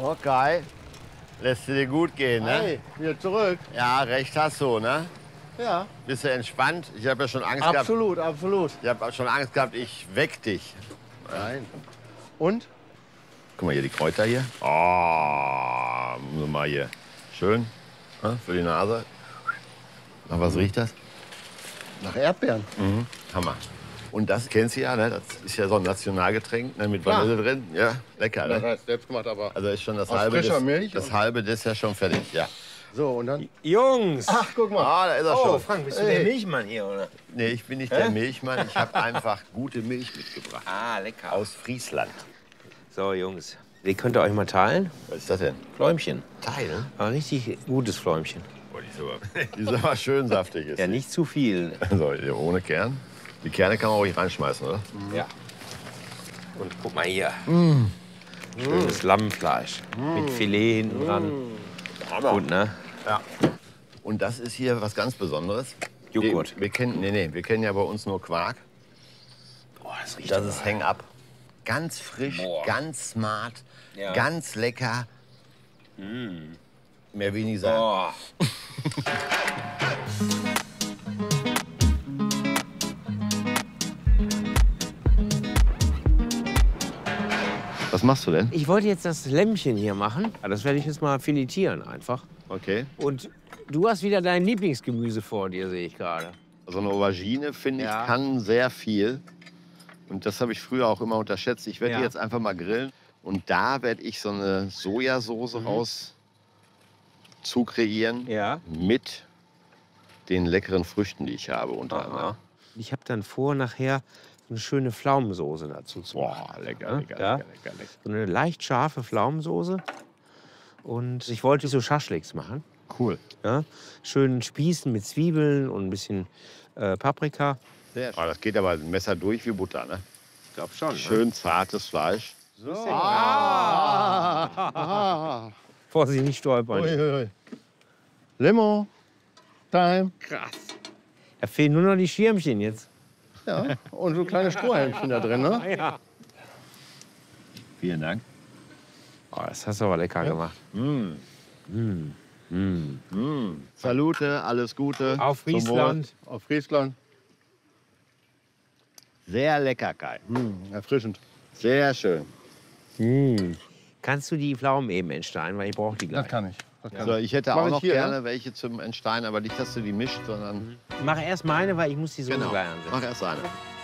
Okay. Lässt dir gut gehen, ne? Hey, wieder zurück. Ja, recht hast du, ne? Ja, Bist du entspannt? Ich habe ja schon Angst gehabt. absolut, absolut. Ich habe schon Angst gehabt, ich weck dich. Nein. Und? Guck mal hier, die Kräuter hier. Oh, nur mal hier. Schön, ne? Für die Nase. Nach was riecht das? Nach Erdbeeren. Hammer. Und das kennst du ja, ne? Das ist ja so ein Nationalgetränk, ne? Mit Klar. Vanille drin. Ja, lecker, Das ne? heißt selbst gemacht, aber. Also ist schon das Aus halbe. frischer Milch Das und- halbe, das ist ja schon fertig, ja. So, und dann? Jungs! Ach, guck mal. Ah, da ist er Oh, schon. Frank, bist du der Milchmann hier, oder? Nee, ich bin nicht der Milchmann. Ich habe einfach gute Milch mitgebracht. Ah, lecker. Aus Friesland. So, Jungs, die könnt ihr euch mal teilen? Was ist das denn? Fläumchen. Teilen? Ein richtig gutes Fläumchen. Oh, die ist aber schön saftig. Ist Ja, die. nicht zu viel. So, hier ohne Kern. Die Kerne kann man ruhig reinschmeißen, oder? Ja. Und guck mal hier. Schönes Lammfleisch. Mit Filet hinten dran. Gut, ne? Ja. Und das ist hier was ganz Besonderes. Joghurt. Wir kennen, wir kennen ja bei uns nur Quark. Boah, das riecht Das aber. ist Hang-Up. Ganz frisch, Boah. ganz smart, Ja. ganz lecker. Mehr will ich nicht sagen. Boah. Was machst du denn? Ich wollte jetzt das Lämmchen hier machen. Das werde ich jetzt mal filetieren einfach. Okay. Und du hast wieder dein Lieblingsgemüse vor dir, sehe ich gerade. So eine Aubergine, finde ich, Ja. kann sehr viel. Und das habe ich früher auch immer unterschätzt. Ich werde Ja. die jetzt einfach mal grillen. Und da werde ich so eine Sojasauce raus zu kreieren. Ja. Mit den leckeren Früchten, die ich habe unter anderem. Aha. Ich habe dann vor, nachher eine schöne Pflaumensoße dazu zu machen. Boah, lecker, Ja? lecker, Ja. lecker, lecker, lecker. So eine leicht scharfe Pflaumensoße. Und ich wollte so Schaschliks machen. Cool. Ja? Schön spießen mit Zwiebeln und ein bisschen Paprika. Sehr schön. Das geht aber ein Messer durch wie Butter, ne? Ich glaube schon. Schön zartes Fleisch. Vorsicht, nicht stolpern. Uiuiui. Limo. Time. Krass. Da fehlen nur noch die Schirmchen jetzt. Ja. Und so kleine Strohhalmchen da drin, ne? Ja. Vielen Dank. Oh, das hast du aber lecker gemacht. Salute, alles Gute. Auf Zum Wohl. Friesland. Auf Friesland. Sehr lecker, Kai. Erfrischend. Sehr schön. Kannst du die Pflaumen eben entsteinen, weil ich brauche die gleich. Das kann ich. Das kann Also ich hätte Mach auch ich noch hier, gerne welche zum Entsteinen, aber nicht, dass du die mischt, sondern Mach erst meine, weil ich muss die Soße genau. gleich ansetzen. Mach erst eine.